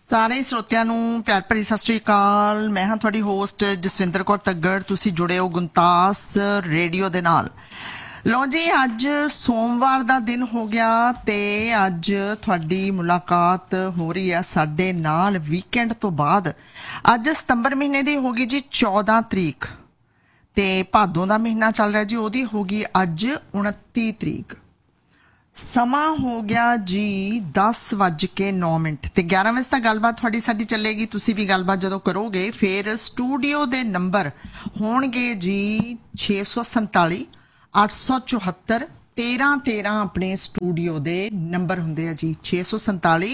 ਸਾਰੇ ਸਰੋਤਿਆਂ ਨੂੰ ਪਿਆਰ ਭਰੀ ਸਤਿ ਸ਼੍ਰੀ ਅਕਾਲ। ਮੈਂ ਹਾਂ ਤੁਹਾਡੀ ਹੋਸਟ ਜਸਵਿੰਦਰ ਕੌਰ ਤੱਗੜ। ਤੁਸੀਂ ਜੁੜੇ ਹੋ ਗੁਣਤਾਸ ਰੇਡੀਓ ਦੇ ਨਾਲ। ਲਓ ਜੀ, ਅੱਜ ਸੋਮਵਾਰ ਦਾ ਦਿਨ ਹੋ ਗਿਆ ਤੇ ਅੱਜ ਤੁਹਾਡੀ ਮੁਲਾਕਾਤ ਹੋ ਰਹੀ ਹੈ ਸਾਡੇ ਨਾਲ ਵੀਕਐਂਡ ਤੋਂ ਬਾਅਦ। ਅੱਜ ਸਤੰਬਰ ਮਹੀਨੇ ਦੀ ਹੋ ਗਈ ਜੀ 14 ਤਰੀਕ ਤੇ ਭਾਦੋਂ ਦਾ ਮਹੀਨਾ ਚੱਲ ਰਿਹਾ ਜੀ, ਉਹਦੀ ਹੋ ਗਈ ਅੱਜ 29 ਤਰੀਕ। ਸਮਾਂ ਹੋ ਗਿਆ ਜੀ 10:09 ਤੇ 11 ਵਜੇ ਤੱਕ ਗੱਲਬਾਤ ਤੁਹਾਡੀ ਸਾਡੀ ਚੱਲੇਗੀ। ਤੁਸੀਂ ਵੀ ਗੱਲਬਾਤ ਜਦੋਂ ਕਰੋਗੇ ਫਿਰ ਸਟੂਡੀਓ ਦੇ ਨੰਬਰ ਹੋਣਗੇ ਜੀ 647 874 1313। ਆਪਣੇ ਸਟੂਡੀਓ ਦੇ ਨੰਬਰ ਹੁੰਦੇ ਆ ਜੀ 647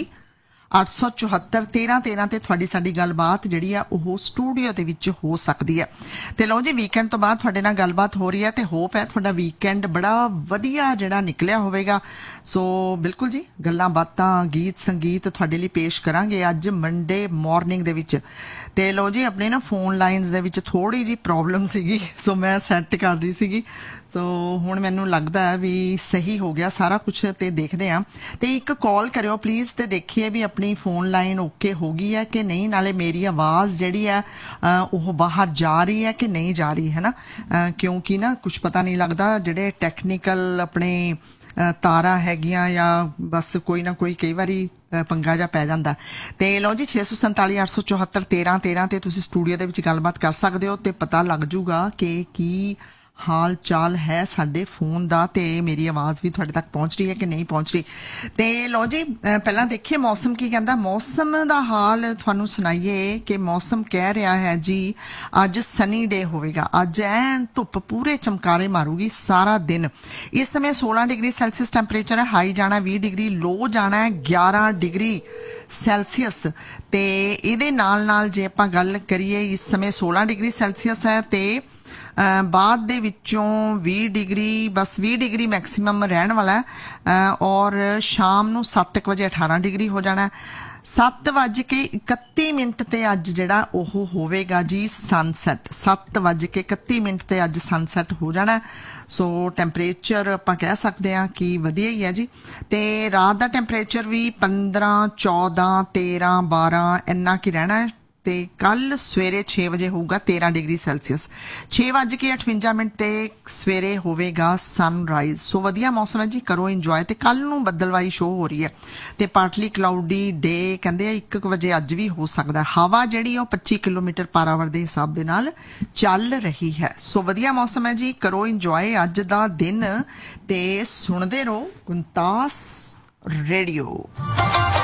874 1313 ਤੇ ਤੁਹਾਡੀ ਸਾਡੀ ਗੱਲਬਾਤ ਜਿਹੜੀ ਆ ਉਹ ਸਟੂਡੀਓ ਦੇ ਵਿੱਚ ਹੋ ਸਕਦੀ ਹੈ। ਤੇ ਲਓ ਜੀ, ਵੀਕਐਂਡ ਤੋਂ ਬਾਅਦ ਤੁਹਾਡੇ ਨਾਲ ਗੱਲਬਾਤ ਹੋ ਰਹੀ ਹੈ ਤੇ ਹੋਪ ਹੈ ਤੁਹਾਡਾ ਵੀਕਐਂਡ ਬੜਾ ਵਧੀਆ ਜਿਹੜਾ ਨਿਕਲਿਆ ਹੋਵੇਗਾ। ਸੋ ਬਿਲਕੁਲ ਜੀ, ਗੱਲਾਂ ਬਾਤਾਂ ਗੀਤ ਸੰਗੀਤ ਤੁਹਾਡੇ ਲਈ ਪੇਸ਼ ਕਰਾਂਗੇ ਅੱਜ ਮੰਡੇ ਮਾਰਨਿੰਗ ਦੇ ਵਿੱਚ। ਤੇ ਲਓ ਜੀ, ਆਪਣੇ ਨਾ ਫੋਨ ਲਾਈਨਸ ਦੇ ਵਿੱਚ ਥੋੜੀ ਜੀ ਪ੍ਰੋਬਲਮ ਸੀਗੀ, ਸੋ ਮੈਂ ਸੈੱਟ ਕਰ ਰਹੀ ਸੀਗੀ। ਸੋ ਹੁਣ ਮੈਨੂੰ ਲੱਗਦਾ ਹੈ ਵੀ ਸਹੀ ਹੋ ਗਿਆ ਸਾਰਾ ਕੁਝ ਤੇ ਦੇਖਦੇ ਆ। ਤੇ ਇੱਕ ਕਾਲ ਕਰਿਓ ਪਲੀਜ਼ ਤੇ ਦੇਖੀਏ ਵੀ ਆਪਣੀ ਫੋਨ ਲਾਈਨ ਓਕੇ ਹੋ ਗਈ ਹੈ ਕਿ ਨਹੀਂ, ਨਾਲੇ ਮੇਰੀ ਆਵਾਜ਼ ਜਿਹੜੀ ਹੈ ਉਹ ਬਾਹਰ ਜਾ ਰਹੀ ਹੈ ਕਿ ਨਹੀਂ ਜਾ ਰਹੀ ਹੈ ਨਾ, ਕਿਉਂਕਿ ਨਾ ਕੁਝ ਪਤਾ ਨਹੀਂ ਲੱਗਦਾ ਜਿਹੜੇ ਟੈਕਨੀਕਲ ਆਪਣੇ ਤਾਰਾਂ ਹੈਗੀਆਂ ਜਾਂ ਬਸ ਕੋਈ ਨਾ ਕੋਈ ਕਈ ਵਾਰੀ ਪੰਗਾ ਜਾ ਪੈ ਜਾਂਦਾ। ਤੇ ਲਓ ਜੀ 647 874 1313 ਤੇ ਤੁਸੀਂ ਸਟੂਡੀਓ ਦੇ ਵਿੱਚ ਗੱਲਬਾਤ ਕਰ ਸਕਦੇ ਹੋ ਤੇ ਪਤਾ ਲੱਗ ਜੂਗਾ ਕਿ ਕੀ ਹਾਲ ਚਾਲ ਹੈ ਸਾਡੇ ਫੋਨ ਦਾ ਤੇ ਮੇਰੀ ਆਵਾਜ਼ ਵੀ ਤੁਹਾਡੇ ਤੱਕ ਪਹੁੰਚ ਰਹੀ ਹੈ ਕਿ ਨਹੀਂ ਪਹੁੰਚ ਰਹੀ। ਤੇ ਲਓ ਜੀ, ਪਹਿਲਾਂ ਦੇਖੀਏ ਮੌਸਮ ਕੀ ਕਹਿੰਦਾ। ਮੌਸਮ ਦਾ ਹਾਲ ਤੁਹਾਨੂੰ ਸੁਣਾਈਏ ਕਿ ਮੌਸਮ ਕਹਿ ਰਿਹਾ ਹੈ ਜੀ ਅੱਜ ਸਨੀ ਡੇ ਹੋਵੇਗਾ। ਅੱਜ ਐਨ ਧੁੱਪ ਪੂਰੇ ਚਮਕਾਰੇ ਮਾਰੂਗੀ ਸਾਰਾ ਦਿਨ। ਇਸ ਸਮੇਂ 16 ਡਿਗਰੀ ਸੈਲਸੀਅਸ ਟੈਂਪਰੇਚਰ ਹੈ। ਹਾਈ ਜਾਣਾ 20 ਡਿਗਰੀ, ਲੋ ਜਾਣਾ ਹੈ 11 ਡਿਗਰੀ ਸੈਲਸੀਅਸ। ਤੇ ਇਹਦੇ ਨਾਲ ਜੇ ਆਪਾਂ ਗੱਲ ਕਰੀਏ, ਇਸ ਸਮੇਂ 16 ਡਿਗਰੀ ਸੈਲਸੀਅਸ ਹੈ ਤੇ ਬਾਅਦ ਦੇ ਵਿੱਚੋਂ 20 ਡਿਗਰੀ, ਬਸ 20 ਡਿਗਰੀ ਮੈਕਸੀਮਮ ਰਹਿਣ ਵਾਲਾ ਹੈ ਔਰ ਸ਼ਾਮ ਨੂੰ 7 ਵਜੇ 18 ਡਿਗਰੀ ਹੋ ਜਾਣਾ। 7:31 ਤੇ ਅੱਜ ਜਿਹੜਾ ਉਹ ਹੋਵੇਗਾ ਜੀ ਸਨਸੈਟ। 7:31 ਤੇ ਅੱਜ ਸਨਸੈਟ ਹੋ ਜਾਣਾ। ਸੋ ਟੈਂਪਰੇਚਰ ਆਪਾਂ ਕਹਿ ਸਕਦੇ ਹਾਂ ਕਿ ਵਧੀਆ ਹੀ ਹੈ ਜੀ। ਤੇ ਰਾਤ ਦਾ ਟੈਂਪਰੇਚਰ ਵੀ 15 14 13 12 ਇੰਨਾ ਕੀ ਰਹਿਣਾ ਹੈ। ਤੇ ਕੱਲ ਸਵੇਰੇ 6 ਵਜੇ ਹੋਊਗਾ 13 ਡਿਗਰੀ ਸੈਲਸੀਅਸ। 6:58 ਤੇ ਸਵੇਰੇ ਹੋਵੇਗਾ ਸਨਰਾਈਜ਼। ਸੋ ਵਧੀਆ ਮੌਸਮ ਹੈ ਜੀ, ਕਰੋ ਇੰਜੋਏ। ਤੇ ਕੱਲ ਨੂੰ ਬੱਦਲਵਾਈ ਸ਼ੋ ਹੋ ਰਹੀ ਹੈ ਤੇ ਪਾਰਟਲੀ ਕਲਾਉਡੀ ਡੇ ਕਹਿੰਦੇ ਆ 1 ਵਜੇ ਅੱਜ ਵੀ ਹੋ ਸਕਦਾ। ਹਵਾ ਜਿਹੜੀ ਉਹ 25 ਕਿਲੋਮੀਟਰ ਪਰ ਆਵਰ ਦੇ ਹਿਸਾਬ ਦੇ ਨਾਲ ਚੱਲ ਰਹੀ ਹੈ। ਸੋ ਵਧੀਆ ਮੌਸਮ ਹੈ ਜੀ, ਕਰੋ ਇੰਜੋਏ ਅੱਜ ਦਾ ਦਿਨ ਤੇ ਸੁਣਦੇ ਰਹੋ ਗੁਣਤਾਸ ਰੇਡੀਓ।